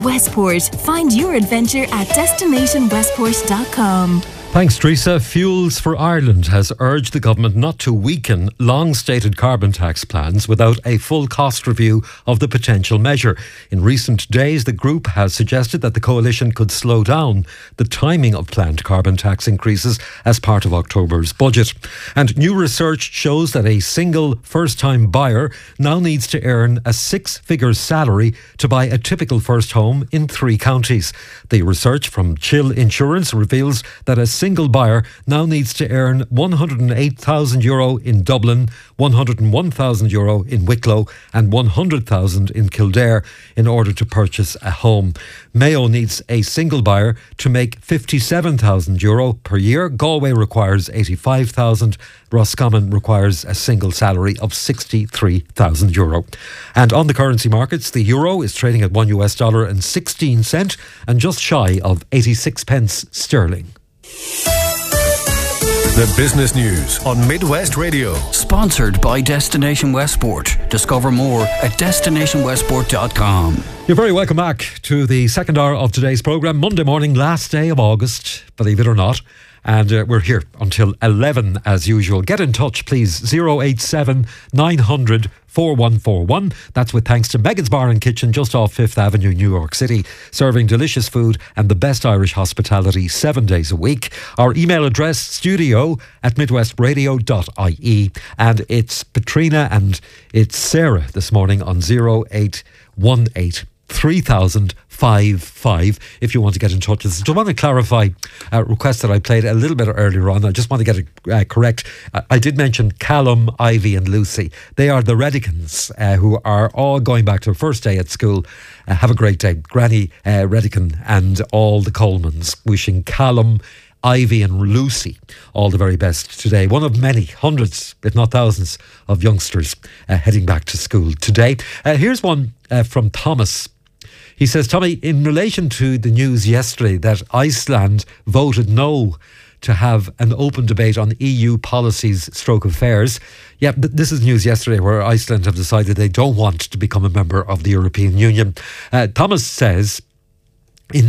Westport. Find your adventure at destinationwestport.com. Thanks, Teresa. Fuels for Ireland has urged the government not to weaken long-stated carbon tax plans without a full cost review of the potential measure. In recent days, the group has suggested that the coalition could slow down the timing of planned carbon tax increases as part of October's budget. And new research shows that a single first-time buyer now needs to earn a six-figure salary to buy a typical first home in 3 counties. The research from Chill Insurance reveals that a single buyer now needs to earn €108,000 in Dublin, €101,000 in Wicklow and €100,000 in Kildare in order to purchase a home. Mayo needs a single buyer to make €57,000 per year. Galway requires €85,000. Roscommon requires a single salary of €63,000. And on the currency markets, the euro is trading at $1.16 and just shy of 86 pence sterling. The business news on Midwest Radio. Sponsored by Destination Westport. Discover more at destinationwestport.com. You're very welcome back to the second hour of today's programme. Monday morning, last day of August, believe it or not. And we're here until 11 as usual. Get in touch, please. 087 900 4141. That's with thanks to Megan's Bar and Kitchen just off 5th Avenue, New York City, serving delicious food and the best Irish hospitality 7 days a week. Our email address, studio@midwestradio.ie. And it's Patrina and it's Sarah this morning on 0818 3055 if you want to get in touch with us. I want to clarify a request that I played a little bit earlier on. I just want to get it correct. I did mention Callum, Ivy and Lucy. They are the Redicans who are all going back to their first day at school. Have a great day. Granny Redican and all the Colemans wishing Callum, Ivy and Lucy all the very best today. One of many, hundreds, if not thousands, of youngsters heading back to school today. Here's one from Thomas. He says, Tommy, in relation to the news yesterday that Iceland voted no to have an open debate on EU policies stroke affairs. Yeah, this is news yesterday where Iceland have decided they don't want to become a member of the European Union. Thomas says, in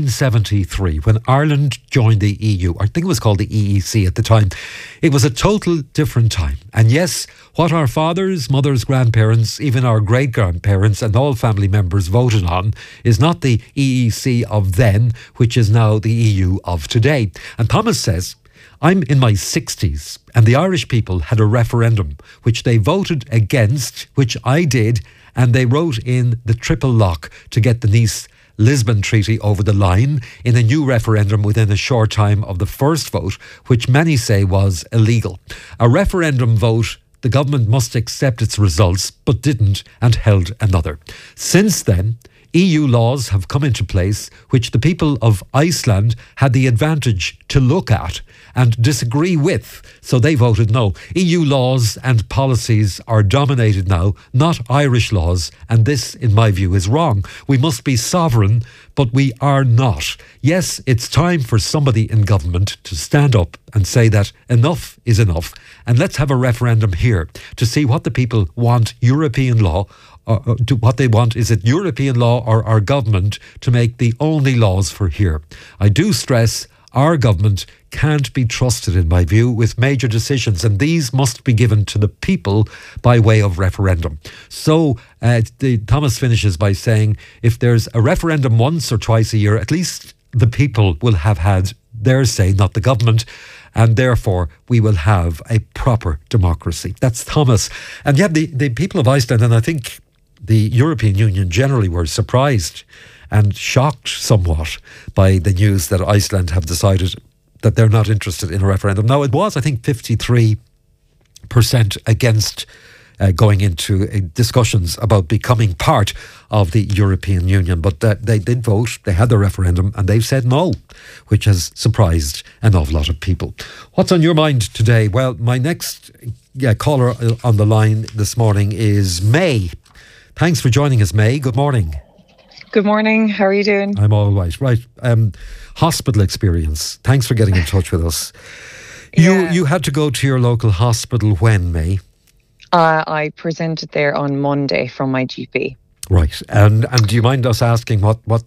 1973, when Ireland joined the EU, I think it was called the EEC at the time, it was a total different time. And yes, what our fathers, mothers, grandparents, even our great-grandparents and all family members voted on is not the EEC of then, which is now the EU of today. And Thomas says, I'm in my 60s and the Irish people had a referendum which they voted against, which I did, and they wrote in the triple lock to get the Nice-Lisbon Treaty over the line in a new referendum within a short time of the first vote, which many say was illegal. A referendum vote, the government must accept its results, but didn't and held another. Since then, EU laws have come into place which the people of Iceland had the advantage to look at and disagree with, so they voted no. EU laws and policies are dominated now, not Irish laws, and this, in my view, is wrong. We must be sovereign, but we are not. Yes, it's time for somebody in government to stand up and say that enough is enough, and let's have a referendum here to see what the people want European law, what they want. Is it European law or our government to make the only laws for here? I do stress our government can't be trusted, in my view, with major decisions, and these must be given to the people by way of referendum. So Thomas finishes by saying, if there's a referendum once or twice a year, at least the people will have had their say, not the government, and therefore we will have a proper democracy. That's Thomas. And yet the people of Iceland, and I think the European Union generally, were surprised and shocked somewhat by the news that Iceland have decided that they're not interested in a referendum. Now, it was, I think, 53% against going into discussions about becoming part of the European Union. But they did vote, they had their referendum, and they've said no, which has surprised an awful lot of people. What's on your mind today? Well, my next caller on the line this morning is May. Thanks for joining us, May. Good morning. Good morning. How are you doing? I'm all right. Right. Hospital experience. Thanks for getting in touch with us. You had to go to your local hospital when, May? I presented there on Monday from my GP. Right. And do you mind us asking what